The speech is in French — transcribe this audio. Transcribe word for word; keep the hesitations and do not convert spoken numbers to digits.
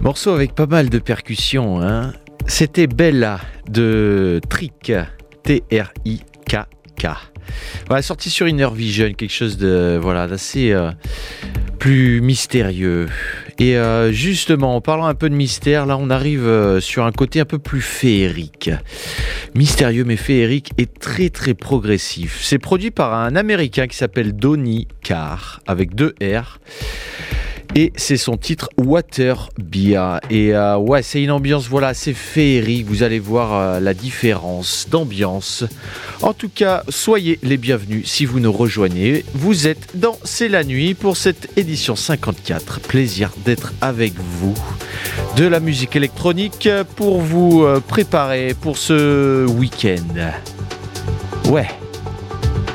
Morceau avec pas mal de percussions, hein. C'était Bella de Trick, T R I K K. Voilà, sorti sur Inner Vision, quelque chose de voilà d'assez euh, plus mystérieux. Et euh, justement, en parlant un peu de mystère, là on arrive euh, sur un côté un peu plus féerique. Mystérieux mais féerique et très très progressif. C'est produit par un Américain qui s'appelle Donny Carr, avec deux R. Et c'est son titre Water Beer. Et euh, ouais, c'est une ambiance voilà assez féerique. Vous allez voir euh, la différence d'ambiance. En tout cas, soyez les bienvenus si vous nous rejoignez. Vous êtes dans C'est la nuit pour cette édition cinquante-quatre. Plaisir d'être avec vous. De la musique électronique pour vous euh, préparer pour ce week-end. Ouais.